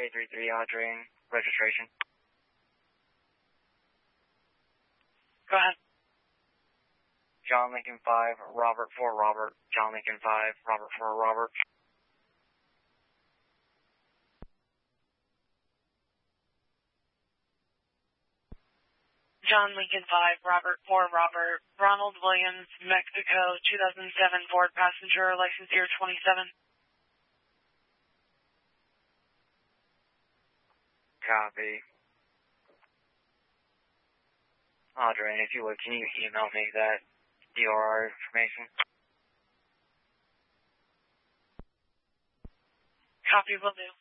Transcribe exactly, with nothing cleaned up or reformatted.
eight three three Audrey, registration. Go ahead. John Lincoln five, Robert for Robert, John Lincoln five, Robert for Robert. John Lincoln five, Robert for Robert, Ronald Williams, Mexico, two thousand seven Ford passenger, license year twenty-seven. Copy. Audrey, if you would, can you email me that D R R information? Copy, will do.